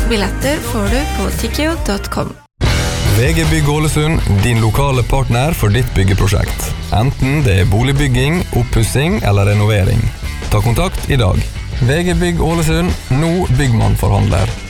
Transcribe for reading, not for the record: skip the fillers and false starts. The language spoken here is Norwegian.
Billetter får du på tikkio.com. VG Bygg Ålesund, din lokale partner for ditt byggeprosjekt. Enten det er boligbygging, oppussing eller renovering. Ta kontakt i dag. VG Bygg Ålesund, nå byggmannforhandler.